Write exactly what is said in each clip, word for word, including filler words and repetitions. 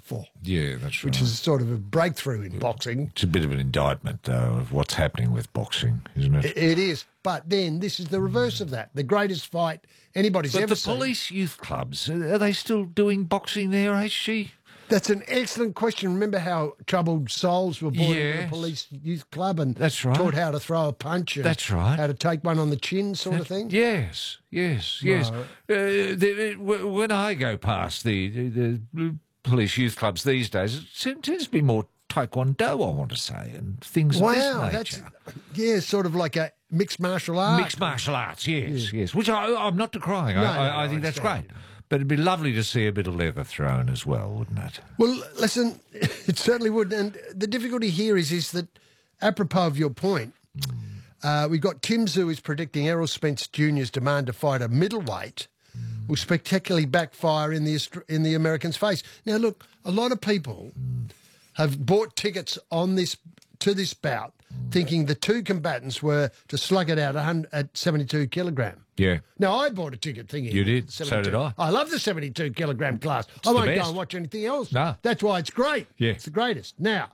for. Yeah, that's right. Which is sort of a breakthrough in boxing. It's a bit of an indictment, though, of what's happening with boxing, isn't it? It, it is. But then this is the reverse of that. The greatest fight anybody's but ever the seen. police youth clubs, are they still doing boxing there, H G? That's an excellent question. Remember how troubled souls were brought into Yes. the police youth club and That's right. taught how to throw a punch and That's right. how to take one on the chin sort of thing? Yes, yes, yes. No. Uh, the, w- when I go past the, the, the police youth clubs these days, it seems tends to be more taekwondo, I want to say, and things Wow, of this that's nature. yeah, sort of like a mixed martial art. Mixed martial arts, yes, yes. Which I, I'm not decrying. No, I, no, I, no, I I think that's understand. great. But it'd be lovely to see a bit of leather thrown as well, wouldn't it? Well, listen, it certainly would. And the difficulty here is, is that, apropos of your point, Mm. uh, we've got Tim Tszyu is predicting Errol Spence Junior's demand to fight a middleweight Mm. will spectacularly backfire in the Aust- in the Americans' face. Now, look, a lot of people Mm. have bought tickets on this to this bout, Mm. thinking the two combatants were to slug it out at one hundred at seventy-two kilogram. Yeah. Now, I bought a ticket thinking... You did. So seventy-two. did I. I love the seventy-two kilogram class. I the won't go best. and watch anything else. No. That's why it's great. Yeah. It's the greatest. Now,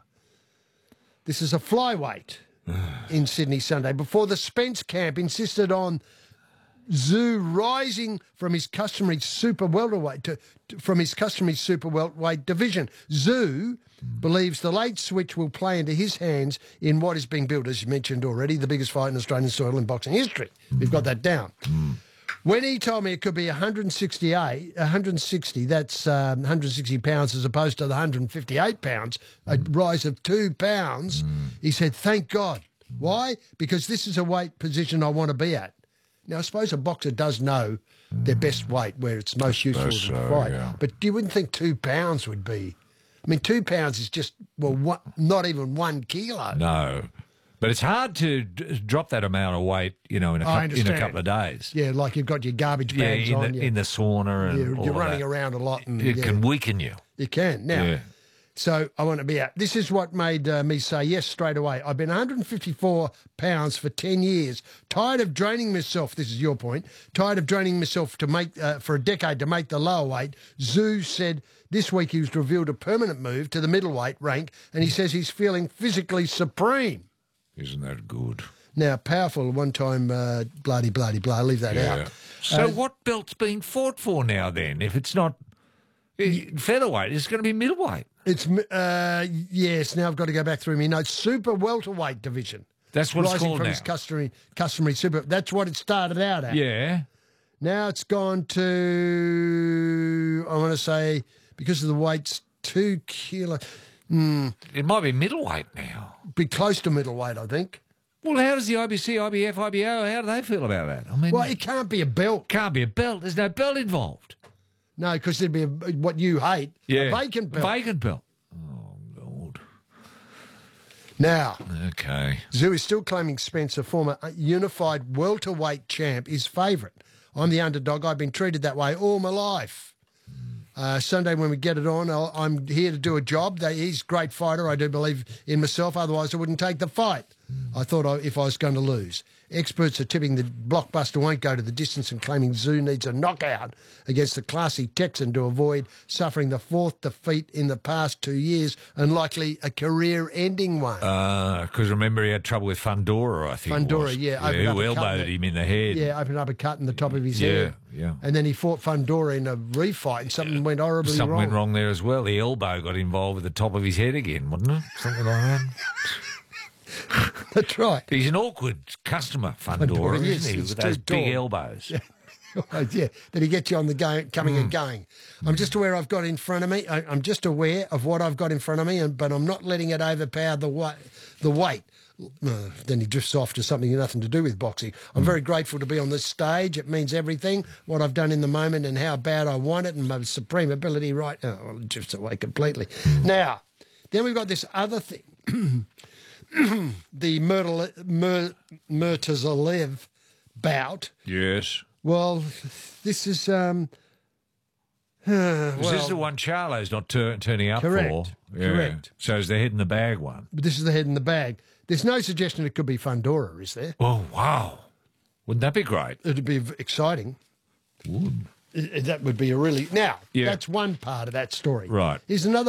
this is a flyweight in Sydney Sunday. Before the Spence camp insisted on Tszyu rising from his customary super welterweight to, to- from his customary super welterweight division. Tszyu believes the late switch will play into his hands in what is being built, as you mentioned already, the biggest fight in Australian soil in boxing history. We've got that down. When he told me it could be one hundred sixty-eight, one hundred sixty, that's um, one hundred sixty pounds as opposed to the one hundred fifty-eight pounds, a rise of two pounds, he said, thank God. Why? Because this is a weight position I want to be at. Now, I suppose a boxer does know their best weight, where it's most useful to suppose so, fight. yeah. But you wouldn't think two pounds would be... I mean, two pounds is just, well, one, not even one kilo. No. But it's hard to d- drop that amount of weight, you know, in a, I cou- in a understand. couple of days. Yeah, like you've got your garbage Yeah, bags in, on. the, you- in the sauna and you're all you're of running that. around a lot. And, It yeah. can weaken you. You can. Now, Yeah. so I want to be out. This is what made uh, me say yes straight away. I've been one hundred fifty-four pounds for ten years. Tired of draining myself, this is your point, tired of draining myself to make uh, for a decade to make the lower weight. Tszyu said this week he was revealed a permanent move to the middleweight rank, and he says he's feeling physically supreme. Isn't that good? Now, powerful one time, uh, bloody, bloody, blah, leave that Yeah. out. So Uh, what belt's being fought for now then? If it's not eh, featherweight, it's going to be middleweight. It's, uh, yes, now I've got to go back through my notes. Super welterweight division. That's what it's Rising called from now. his customary, customary super. That's what it started out at. Yeah. Now it's gone to, I want to say, because of the weight's two kilo, It might be middleweight now. be close to middleweight, I think. Well, how does the I B C, I B F, I B O, how do they feel about that? I mean, Well, it can't be a belt. can't be a belt. There's no belt involved. No, because there'd be a, what you hate, a vacant belt. Vacant belt. Oh, God. Now, Okay. Tszyu is still claiming Spence, a former unified welterweight champ, is favourite. I'm the underdog. I've been treated that way all my life. Uh, Sunday when we get it on, I'll, I'm here to do a job. They, he's a great fighter. I do believe in myself. Otherwise, I wouldn't take the fight. I thought I, if I was going to lose. Experts are tipping the blockbuster won't go to the distance and claiming Tszyu needs a knockout against the classy Texan to avoid suffering the fourth defeat in the past two years and likely a career-ending one. Because remember, he had trouble with Fundora, I think. it Fundora, was. yeah, yeah opened up who a cut elbowed that- him in the head. Yeah, opened up a cut in the top of his Yeah, head. yeah. And then he fought Fundora in a refight and something went horribly Something wrong. went wrong there as well. The elbow got involved with the top of his head again, wasn't it? Something like that. That's right. He's an awkward customer, Fundora, Fundora, yes, isn't he? he's With too those big tall. elbows. yeah, that he gets you on the go, coming Mm. and going. I'm just aware I've got in front of me. I, I'm just aware of what I've got in front of me, and, but I'm not letting it overpower the weight. The weight. Uh, then he drifts off to something nothing to do with boxing. I'm very grateful to be on this stage. It means everything. What I've done in the moment and how bad I want it, and my supreme ability. Right now, well, it drifts away completely. Now, then we've got this other thing. the Murtal- Mur- Murtazalev bout. Yes. Well, this is um. Uh, Is well, this the one Charlo's not tur- turning up Correct, for? Yeah. correct. So it's the head in the bag one. but this is the head in the bag. There's no suggestion it could be Fundora, is there? Oh, wow. Wouldn't that be great? It'd be v- exciting. Would. I- I- That would be a really now. Yeah. That's one part of that story. Right. Here's another.